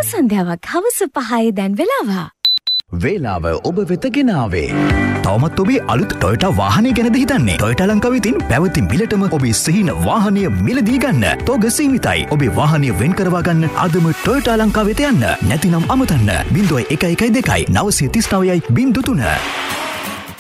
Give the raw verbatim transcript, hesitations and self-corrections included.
සන්ධ්‍යාවක් හවස පහයි දැන් වෙලාව. වේලාව ඔබ වෙත ගෙනාවේ. තවමත් ඔබේ අලුත් ටොයෝටා වාහනය ගැනද හිතන්නේ? ටොයෝටා ලංකාව විසින් පැවති මිලටම ඔබේ සිහින වාහනය මිලදී ගන්න. තෝග සීමිතයි. ඔබේ වාහනය වෙන් කරවා ගන්න අදම ටොයෝටා ලංකාව වෙත යන්න. නැතිනම් අමතන්න. ज़ीरो वन वन टू नौ तीन नौ ज़ीरो तीन